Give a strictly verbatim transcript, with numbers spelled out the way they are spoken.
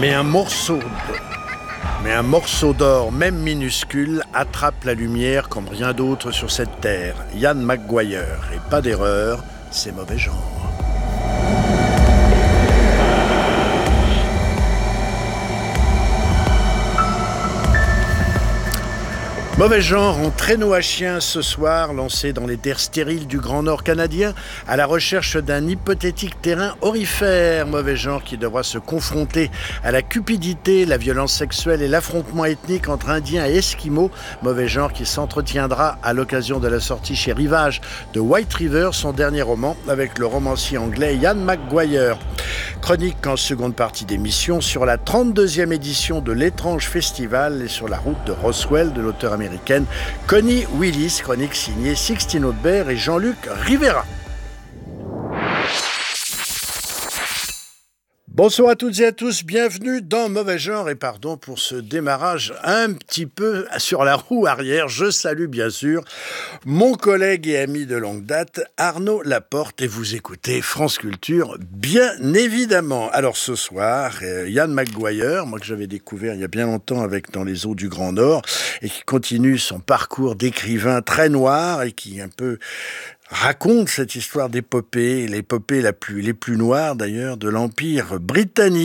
Mais un morceau de... Mais un morceau d'or, même minuscule, attrape la lumière comme rien d'autre sur cette terre. Ian McGuire, et pas d'erreur, c'est mauvais genre. Mauvais genre en traîneau à chien ce soir, lancé dans les terres stériles du Grand Nord canadien, à la recherche d'un hypothétique terrain aurifère. Mauvais genre qui devra se confronter à la cupidité, la violence sexuelle et l'affrontement ethnique entre Indiens et Esquimaux. Mauvais genre qui s'entretiendra à l'occasion de la sortie chez Rivage de White River, son dernier roman, avec le romancier anglais Ian McGuire. Chronique en seconde partie d'émission sur la trente-deuxième édition de l'étrange festival et sur la route de Roswell de l'auteur américaine Connie Willis, chronique signée Sixtine Audebert et Jean-Luc Rivera. Bonsoir à toutes et à tous, bienvenue dans Mauvais Genre et pardon pour ce démarrage un petit peu sur la roue arrière. Je salue bien sûr mon collègue et ami de longue date Arnaud Laporte et vous écoutez France Culture bien évidemment. Alors ce soir, euh, Ian McGuire, moi que j'avais découvert il y a bien longtemps avec Dans les eaux du Grand Nord et qui continue son parcours d'écrivain très noir et qui un peu raconte cette histoire d'épopée, l'épopée la plus, les plus noires d'ailleurs de l'Empire britannique.